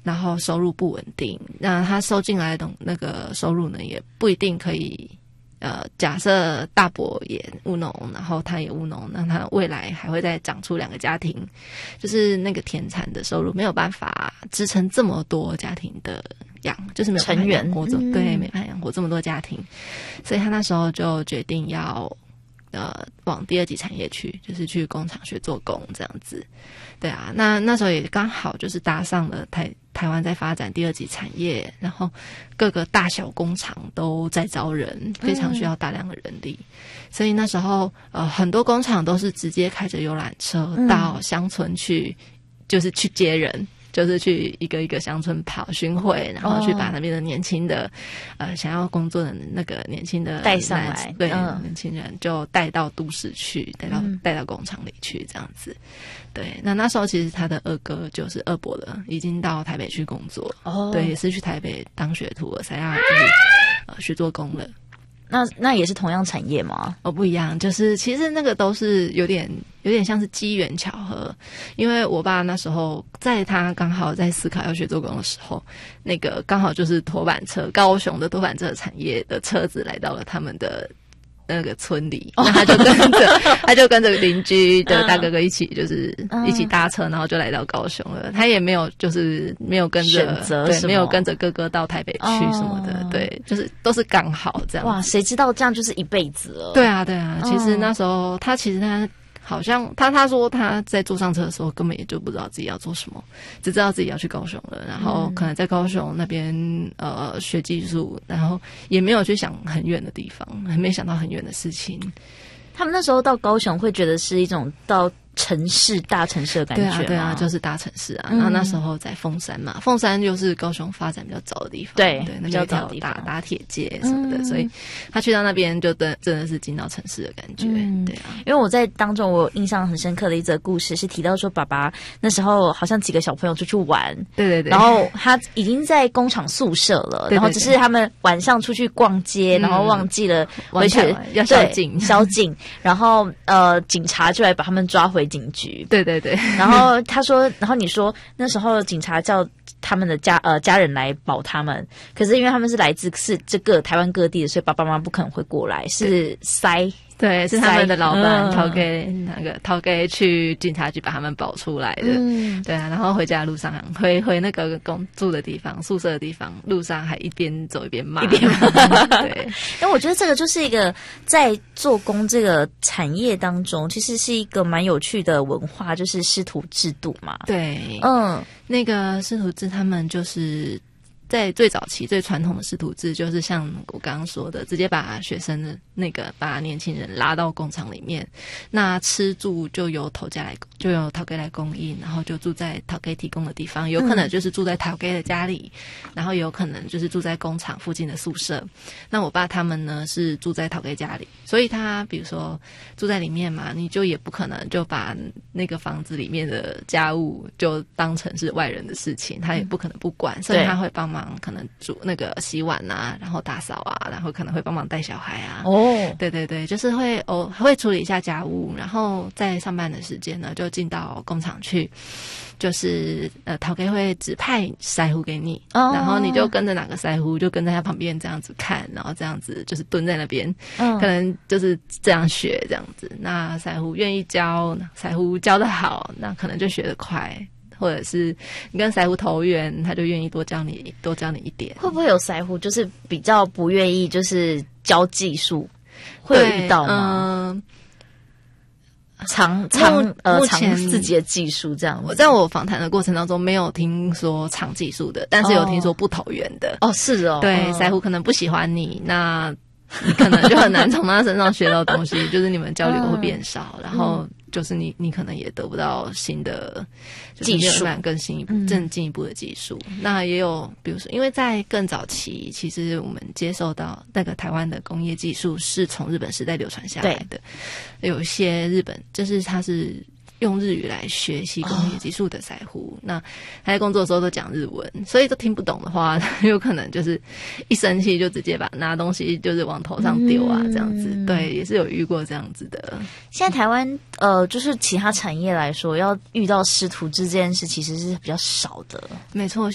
然后收入不稳定，那他收进来的那个收入呢，也不一定可以。假设大伯也务农，然后他也务农，那他未来还会再长出2个家庭，就是那个田产的收入没有办法支撑这么多家庭的就是没有办法养活对，没办法养活这么多家庭，所以他那时候就决定要往第2级产业去，就是去工厂学做工这样子。对啊，那时候也刚好就是搭上了台湾在发展第2级产业，然后各个大小工厂都在招人，非常需要大量的人力，所以那时候很多工厂都是直接开着游览车到乡村去，就是去接人。就是去一个一个乡村跑巡回，然后去把那边的年轻的想要工作的那个年轻的带上来， 对，年轻人就带到都市去，带到工厂里去这样子。对，那时候其实他的二哥就是二伯了，已经到台北去工作，对，也是去台北当学徒了，才要就是学做工了。 那也是同样产业吗？ 不一样，就是其实那个都是有点像是机缘巧合，因为我爸那时候在他刚好在思考要学做工的时候，那个刚好就是拖板车，高雄的拖板车产业的车子来到了他们的那个村里，那他就跟着邻居的大哥哥一起就是一起搭车，然后就来到高雄了。他也没有跟着选择， 对，没有跟着哥哥到台北去什么的，对，就是都是刚好这样。 哇，谁知道这样就是一辈子了。 对啊，其实那时候他好像他说他在坐上车的时候根本也就不知道自己要做什么，只知道自己要去高雄了，然后可能在高雄那边学技术，然后也没有去想很远的地方，还没想到很远的事情。 他们那时候到高雄会觉得是一种到大城市的感觉吗？ 对啊，就是大城市啊。然后那时候在凤山嘛，凤山就是高雄发展比较早的地方，对，那边有打铁街什么的，所以他去到那边就真的是进到城市的感觉。对啊， 因为我在当中我有印象很深刻的一则故事是提到说，爸爸那时候好像几个小朋友出去玩， 对， 然后他已经在工厂宿舍了，然后只是他们晚上出去逛街，然后忘记了回去要宵禁， 然后警察就来把他们抓回警局。 对， 然后他说，然后你说那时候警察叫他们的家人来保他们，可是因为他们是来自这个台湾各地的，所以爸爸妈妈不可能会过来，是对，是他们的老板掏给去警察局把他们保出来的。对啊，然后回家的路上回那个住的地方宿舍的地方，路上还一边走一边骂。对， 因为我觉得这个就是一个在做工这个产业当中，其实是一个蛮有趣的文化，就是师徒制度嘛。 对，那个师徒制他们就是在最早期最传统的师徒制，就是像我刚刚说的，直接把学生的把年轻人拉到工厂里面，那吃住就由头家来供应，然后就住在头家提供的地方，有可能就是住在头家的家里，然后有可能就是住在工厂附近的宿舍。那我爸他们呢是住在头家家里，所以他比如说住在里面嘛，你就也不可能就把那个房子里面的家务就当成是外人的事情，他也不可能不管，所以他会帮忙可能煮那个洗碗啊，然后打扫啊，然后可能会帮忙带小孩啊。对，就是会处理一下家务，然后在上班的时间呢就进到工厂去，就是头家会指派师傅给你，然后你就跟着哪个师傅就跟在他旁边这样子看，然后这样子就是蹲在那边，可能就是这样学这样子。那师傅愿意教，师傅教得好，那可能就学得快。或者是你跟师傅投缘，他就愿意多教你一点。 会不会有师傅就是比较不愿意就是教技术，会有遇到吗？藏自己的技术这样子。 在我访谈的过程当中没有听说藏技术的，但是有听说不投缘的。 是哦， 对，师傅可能不喜欢你，那你可能就很难从他身上学到东西，就是你们交流会变少，然后就是你可能也得不到新的技术， 更进一步的技术。那也有比如说，因为在更早期，其实我们接受到那个台湾的工业技术是从日本时代流传下来的，有一些日本就是他是用日语来学习工业技术的师傅，那他在工作的时候都讲日文，所以都听不懂的话，有可能就是一生气就直接拿东西就是往头上丢啊，这样子。对，也是有遇过这样子的。 现在台湾就是其他产业来说，要遇到师徒制这件事其实是比较少的。 没错。